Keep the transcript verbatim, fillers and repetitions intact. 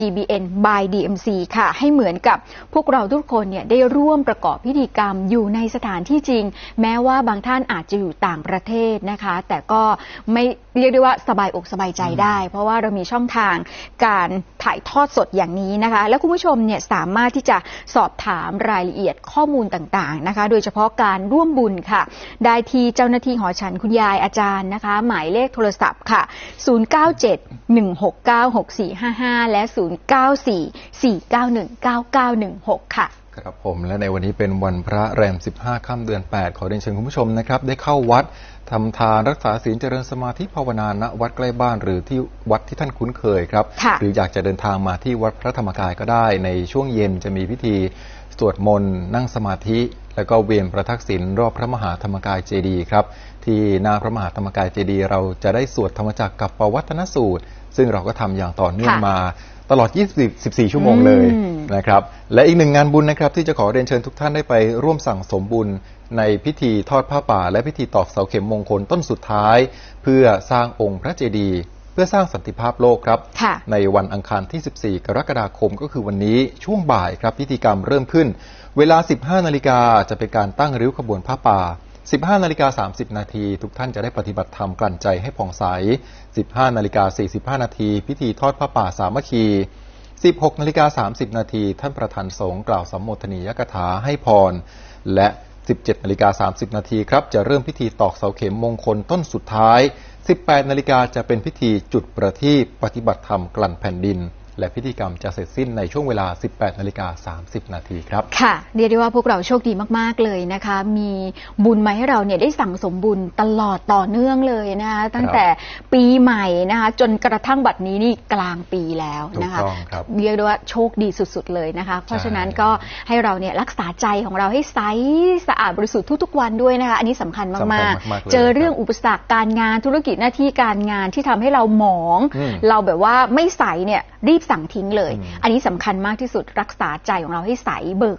จี บี เอ็น by ดี เอ็ม ซี ค่ะให้เหมือนกับพวกเราทุกคนเนี่ยได้ร่วมประกอบพิธีกรรมอยู่ในสถานที่จริงแม้ว่าบางท่านอาจจะอยู่ต่างประเทศนะคะแต่ก็ไม่เรียกได้ว่าสบายอกสบายใจได้เพราะว่าเรามีช่องทางการถ่ายทอดสดอย่างนี้นะคะและคุณผู้ชมเนี่ยสามารถที่จะสอบถามรายละเอียดข้อมูลต่างๆนะคะโดยเฉพาะการร่วมบุญค่ะได้ที่เจ้าหน้าที่หอฉันคุณยายอาจารย์นะคะหมายเลขโทรศัพท์ค่ะศูนย์ เก้า เจ็ด หนึ่ง หก เก้า หก สี่ ห้า ห้าและศูนย์ เก้า สี่ สี่ เก้า หนึ่ง เก้า เก้า หนึ่ง หกค่ะครับผมและในวันนี้เป็นวันพระแรมสิบห้าค่ำเดือนแปดขอเรียนเชิญคุณผู้ชมนะครับได้เข้าวัดทำทานรักษาศีลเจริญสมาธิภาวนาณวัดใกล้บ้านหรือที่วัดที่ท่านคุ้นเคยครับหรืออยากจะเดินทางมาที่วัดพระธรรมกายก็ได้ในช่วงเย็นจะมีพิธีสวดมนต์นั่งสมาธิแล้วก็เวียนประทักษิณรอบพระมหาธรรมกายเจดีย์ครับที่หน้าพระมหาธรรมกายเจดีย์เราจะได้สวดธรรมจักรกับปวัตตนสูตรซึ่งเราก็ทำอย่างต่อเนื่องมาตลอดยี่สิบสี่ชั่วโมงเลยนะครับและอีกหนึ่งงานบุญนะครับที่จะขอเรียนเชิญทุกท่านได้ไปร่วมสั่งสมบุญในพิธีทอดผ้าป่าและพิธีตอกเสาเข็มมงคลต้นสุดท้ายเพื่อสร้างองค์พระเจดีย์เพื่อสร้างสันติภาพโลกครับในวันอังคารที่สิบสี่กรกฎาคมก็คือวันนี้ช่วงบ่ายครับพิธีกรรมเริ่มขึ้นเวลา สิบห้านาฬิกาจะเป็นการตั้งริ้วขบวนผ้าป่าสิบห้านาฬิกาสามสิบนาทีทุกท่านจะได้ปฏิบัติธรรมกลั่นใจให้ผ่องใส สิบห้านาฬิกาสี่สิบห้านาทีพิธีทอดผ้าป่าสามัคคีสิบหกนาฬิกาสามสิบนาทีท่านประธานสงฆ์กล่าวสัมโมทนียกถาให้พรและสิบเจ็ดนาฬิกาสามสิบนาทีครับจะเริ่มพิธีตอกเสาเข็มมงคลต้นสุดท้ายสิบแปดนาฬิกาจะเป็นพิธีจุดประทีปปฏิบัติธรรมกลั่นแผ่นดินและพิธีกรรมจะเสร็จสิ้นในช่วงเวลา สิบแปดนาฬิกาสามสิบนาทีครับค่ะเรียกได้ว่าพวกเราโชคดีมากๆเลยนะคะมีบุญมาให้เราเนี่ยได้สั่งสมบุญตลอดต่อเนื่องเลยนะคะตั้งแต่ปีใหม่นะคะจนกระทั่งบัดนี้นี่กลางปีแล้วนะคะเรียกได้ว่าโชคดีสุดๆเลยนะคะเพราะฉะนั้นก็ให้เราเนี่ยรักษาใจของเราให้ใสสะอาดบริสุทธิ์ทุกๆวันด้วยนะคะอันนี้สำคัญมากๆเจอเรื่องอุปสรรคการงานธุรกิจหน้าที่การงานที่ทำให้เราหมองเราแบบว่าไม่ใสเนี่ยรีบสั่งทิ้งเลยอันนี้สำคัญมากที่สุดรักษาใจของเราให้ใสเบิก